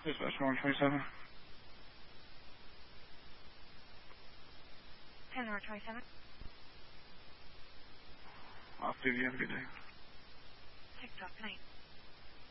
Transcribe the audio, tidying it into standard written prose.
Dispatch 127. Pandora 27. Off duty, have a good day. TikTok, night.